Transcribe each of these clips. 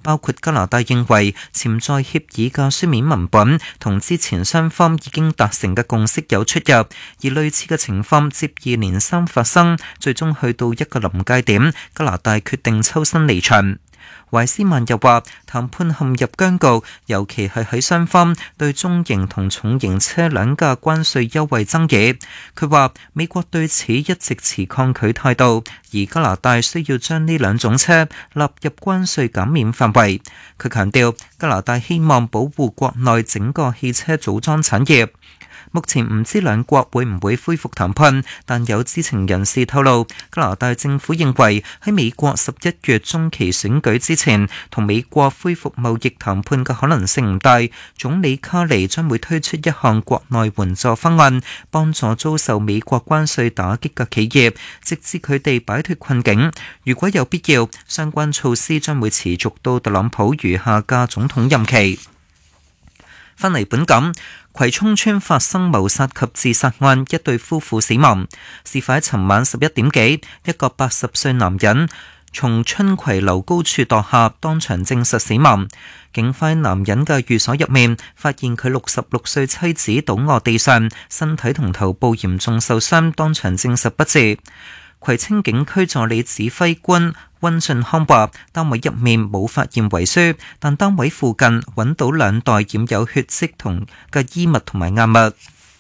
包括加拿大認為潛在協議嘅書面文本同之前雙方已經達成嘅共識有出入，而類似嘅情況接二連三發生，最終去到一個臨界點，加拿大決定抽身離場。懷斯曼又話談判陷入僵局，尤其係喺雙方對中型同重型車輛嘅關稅優惠爭議。佢話美國對此一直持抗拒態度，而加拿大需要將呢兩種車納入關稅減免範圍。佢強調加拿大希望保護國內整個汽車組裝產業。目前唔知兩國會唔會恢復談判，但有知情人士透露，加拿大政府認為喺美國11月中期選舉之前，同美國恢復貿易談判嘅可能性唔大。總理卡尼將會推出一項國內援助方案，幫助遭受美國關稅打擊嘅企業，直至佢哋擺脫困境。如果有必要，相關措施將會持續到特朗普餘下嘅總統任期。返嚟本港，葵涌村發生謀殺及自殺案，一對夫婦死亡。事發喺尋晚11點幾，一個80歲男人從春葵樓高處墮下，當場證實死亡。警方喺男人嘅寓所入面發現佢66歲妻子倒卧地上，身體同頭部嚴重受傷，當場證實不治。葵青警區助理指揮官溫俊康話，單位入面冇發現遺書，但單位附近揾到2袋染有血跡同嘅衣物同埋硬物。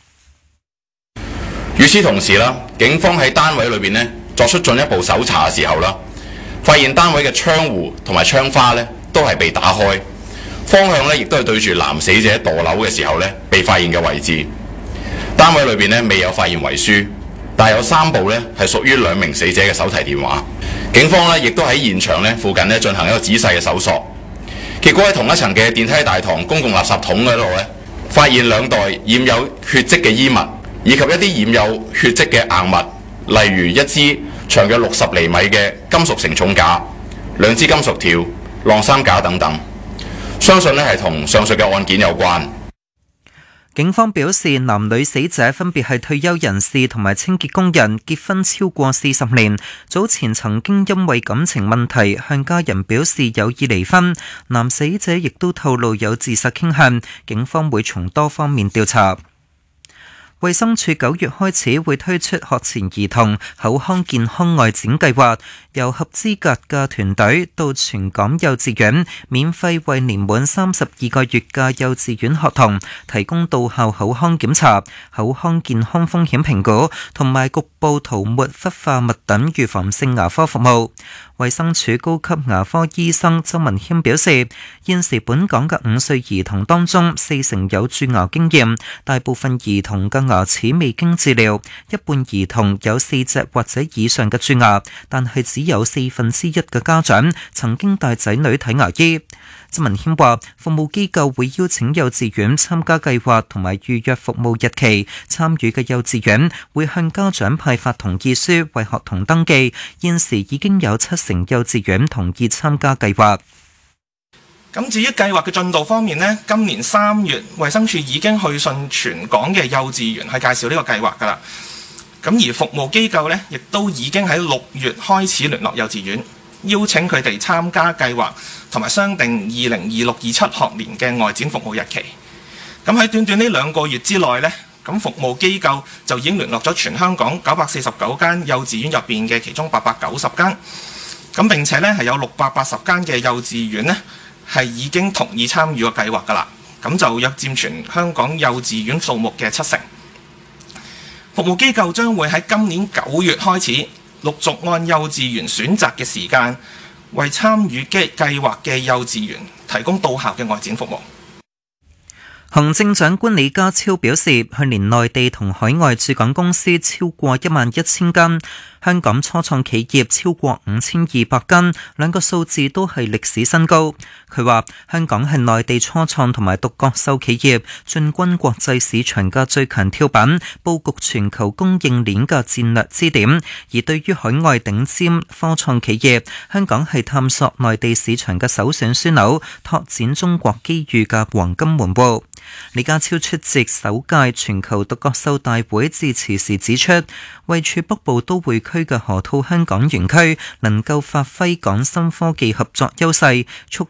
與此同時啦，警方喺單位裏邊呢作出進一步搜查嘅時候啦，發現單位嘅窗戶同埋窗花呢都係被打開，方向呢亦都係對住男死者墮樓嘅時候呢被發現嘅位置。單位裏邊呢未有發現遺書，但有3部呢係屬於2名死者嘅手提電話。警方呢亦都喺現場呢附近呢進行一個仔細嘅搜索，結果喺同一層嘅電梯大堂公共垃圾桶嗰度呢，發現2袋染有血跡嘅衣物，以及一啲染有血跡嘅硬物，例如一支長嘅60厘米嘅金屬承重架、2支金屬條、晾衫架等等，相信呢係同上述嘅案件有關。 警方表示，男女死者分別係退休人士同埋清潔工人，結婚超過40年，早前曾經因為感情問題向家人表示有意離婚。男死者亦都透露有自殺傾向，警方會從多方面調查。衛生署9月開始會推出學前兒童口腔健康外展計劃，由合資格嘅團隊到全港幼稚園，免費為年滿32個月嘅幼稚園學童提供到校口腔檢查、口腔健康風險評估同埋局部塗抹氟化物等預防性牙科服務。衛生署高級牙科醫生周文謙表示，現時本港嘅5歲兒童當中40%有蛀牙經驗，大部分兒童嘅牙齒未經治療，一半兒童有4隻或者以上嘅蛀牙，但係只有1/4嘅家長曾經帶仔女睇牙醫。周文謙話，服務機構會邀請幼稚園參加計劃同埋預約服務日期，參與嘅幼稚園會向家長派發同意書為學童登記，現時已經有70%幼稚園同意參加計劃。 咁至於計劃嘅進度方面呢，今年3月衛生署已經去信全港嘅幼稚園去介紹呢個計劃㗎啦。咁而服務機構呢，亦都已經喺6月開始聯絡幼稚園，邀請佢哋參加計劃，同埋商定2026-27學年嘅外展服務日期。咁喺短短呢2個月之內呢，咁服務機構就已經聯絡咗全香港949間幼稚園入邊嘅其中890間。咁並且呢係有680間嘅幼稚園呢係已經同意參與個計劃㗎啦。咁就約佔全香港幼稚園數目嘅70%。服務機構將會喺今年9月開始，陸續按幼稚園選擇嘅時間，為參與計劃嘅幼稚園提供到校嘅外展服務。 行政長官李家超表示，去年內地同海外駐港公司超過11000間，香港初創企業超過5200間，兩個數字都係歷史新高。佢話香港係內地初創同埋獨角獸企業進軍國際市場嘅最強跳板，佈局全球供應鏈嘅戰略支點。而對於海外頂尖科創企業，香港係探索內地市場嘅首選樞紐，拓展中國機遇嘅黃金門戶。李家超出席首屆全球獨角獸大會致辭時指出，位處北部都會區嘅河套香港園區能夠發揮港深科技合作優勢，促